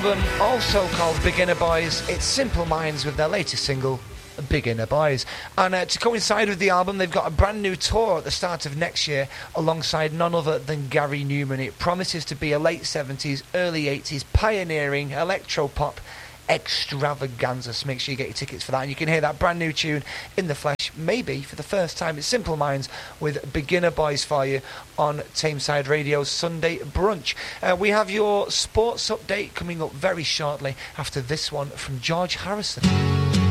Album also called Beginner Boys. It's Simple Minds with their latest single, Beginner Boys. And to coincide with the album, they've got a brand new tour at the start of next year alongside none other than Gary Newman. It promises to be a late 70s, early 80s pioneering electro-pop extravaganza. So make sure you get your tickets for that. And you can hear that brand new tune in the flesh, maybe for the first time. It's Simple Minds with Beginner Boys for you on Tameside Radio's Sunday Brunch. We have your sports update coming up very shortly after this one from George Harrison.